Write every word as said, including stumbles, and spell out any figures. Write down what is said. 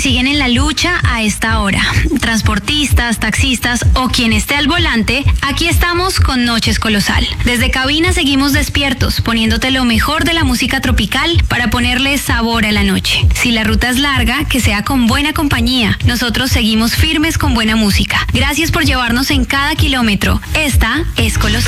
siguen en la lucha a esta hora. Transportistas, taxistas o quien esté al volante, aquí estamos con Noches Colosal. Desde cabina seguimos despiertos, poniéndote lo mejor de la música tropical para ponerle sabor a la noche. Si la ruta es larga, que sea con buena compañía. Nosotros seguimos firmes con buena música. Gracias por llevarnos en cada kilómetro. Esta es Colosal.